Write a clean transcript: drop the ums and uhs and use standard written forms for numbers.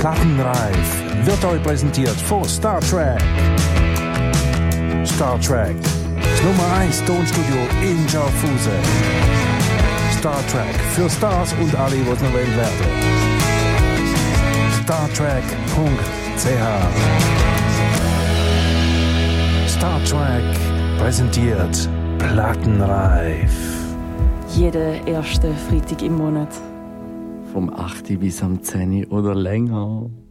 Plattenreif wird euch präsentiert von Star Trek. Star Trek, das Nummer 1 Tonstudio in Schaffhausen. Star Trek, für Stars und alle, die es noch werden. StarTrek.ch. Star Trek präsentiert Plattenreif. Jeden ersten Freitag im Monat. Vom 8. bis am 10. oder länger.